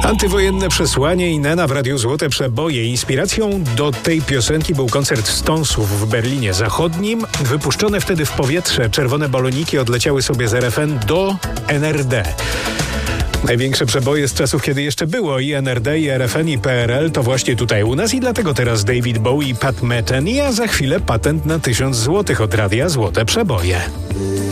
Antywojenne przesłanie i Nena w Radiu Złote Przeboje. Inspiracją do tej piosenki był koncert Stonesów w Berlinie Zachodnim. Wypuszczone wtedy w powietrze czerwone baloniki odleciały sobie z RFN do NRD. Największe przeboje z czasów, kiedy jeszcze było i NRD, i RFN, i PRL, to właśnie tutaj u nas i dlatego teraz David Bowie i Pat Metheny, a za chwilę patent na 1000 złotych od Radia Złote Przeboje.